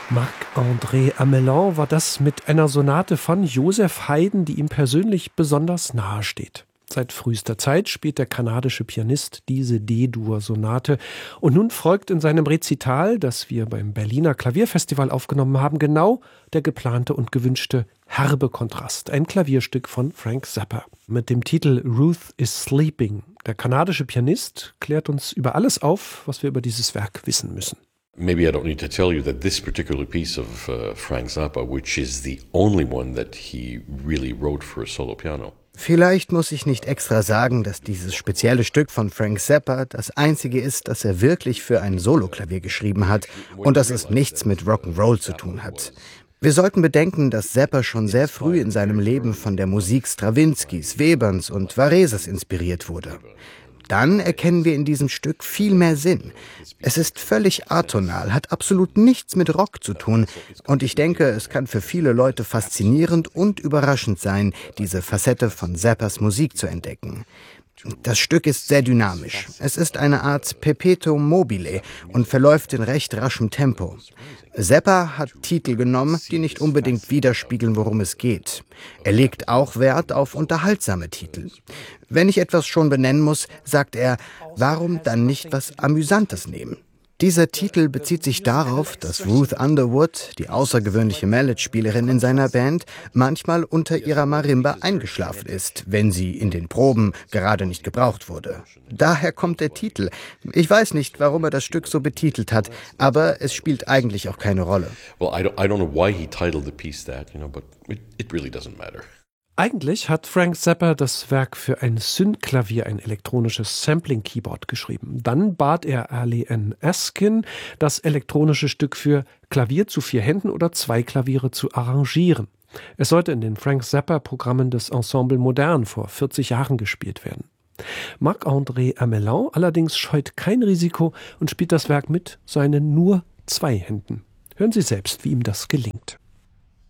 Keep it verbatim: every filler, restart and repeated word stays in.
Marc-André Amelin war das mit einer Sonate von Joseph Haydn, die ihm persönlich besonders nahe steht. Seit frühester Zeit spielt der kanadische Pianist diese D-Dur-Sonate. Und nun folgt in seinem Rezital, das wir beim Berliner Klavierfestival aufgenommen haben, genau der geplante und gewünschte herbe Kontrast. Ein Klavierstück von Frank Zappa mit dem Titel Ruth is Sleeping. Der kanadische Pianist klärt uns über alles auf, was wir über dieses Werk wissen müssen. Maybe I don't need to tell you that this particular piece of uh, Frank Zappa, which is the only one that he really wrote for a solo piano. Vielleicht muss ich nicht extra sagen, dass dieses spezielle Stück von Frank Zappa das einzige ist, das er wirklich für ein Soloklavier geschrieben hat und dass es nichts mit Rock'n'Roll zu tun hat. Wir sollten bedenken, dass Zappa schon sehr früh in seinem Leben von der Musik Strawinskys, Weberns und Vareses inspiriert wurde. Dann erkennen wir in diesem Stück viel mehr Sinn. Es ist völlig atonal, hat absolut nichts mit Rock zu tun. Und ich denke, es kann für viele Leute faszinierend und überraschend sein, diese Facette von Zappas Musik zu entdecken. Das Stück ist sehr dynamisch. Es ist eine Art Perpetuum mobile und verläuft in recht raschem Tempo. Zappa hat Titel genommen, die nicht unbedingt widerspiegeln, worum es geht. Er legt auch Wert auf unterhaltsame Titel. Wenn ich etwas schon benennen muss, sagt er, warum dann nicht was Amüsantes nehmen? Dieser Titel bezieht sich darauf, dass Ruth Underwood, die außergewöhnliche Mallet-Spielerin in seiner Band, manchmal unter ihrer Marimba eingeschlafen ist, wenn sie in den Proben gerade nicht gebraucht wurde. Daher kommt der Titel. Ich weiß nicht, warum er das Stück so betitelt hat, aber es spielt eigentlich auch keine Rolle. Well, I don't, I don't know why he titled the piece that, you know, but it, it really doesn't matter. Eigentlich hat Frank Zappa das Werk für ein Synth-Klavier, ein elektronisches Sampling-Keyboard, geschrieben. Dann bat er Ali N. Askin, das elektronische Stück für Klavier zu vier Händen oder zwei Klaviere zu arrangieren. Es sollte in den Frank Zappa-Programmen des Ensemble Modern vor vierzig Jahren gespielt werden. Marc-André Amelin allerdings scheut kein Risiko und spielt das Werk mit seinen nur zwei Händen. Hören Sie selbst, wie ihm das gelingt.